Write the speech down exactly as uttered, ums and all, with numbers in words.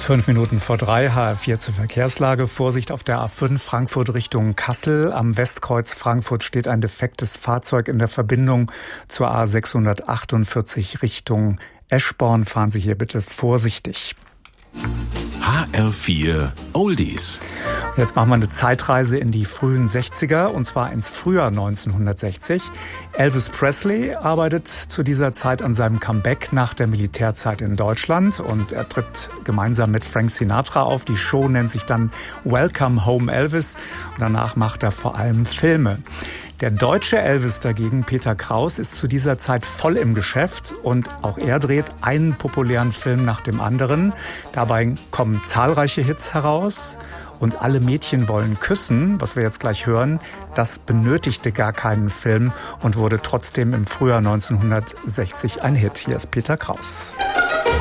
Fünf Minuten vor drei, H R vier zur Verkehrslage. Vorsicht auf der A fünf Frankfurt Richtung Kassel. Am Westkreuz Frankfurt steht ein defektes Fahrzeug in der Verbindung zur A sechshundertachtundvierzig Richtung Eschborn. Fahren Sie hier bitte vorsichtig. H R vier Oldies. Jetzt machen wir eine Zeitreise in die frühen sechziger, und zwar ins Frühjahr neunzehnhundertsechzig. Elvis Presley arbeitet zu dieser Zeit an seinem Comeback nach der Militärzeit in Deutschland und er tritt gemeinsam mit Frank Sinatra auf. Die Show nennt sich dann Welcome Home Elvis und danach macht er vor allem Filme. Der deutsche Elvis dagegen, Peter Kraus, ist zu dieser Zeit voll im Geschäft und auch er dreht einen populären Film nach dem anderen. Dabei kommen zahlreiche Hits heraus. Und Alle Mädchen wollen küssen, was wir jetzt gleich hören, das benötigte gar keinen Film und wurde trotzdem im Frühjahr neunzehnhundertsechzig ein Hit. Hier ist Peter Kraus.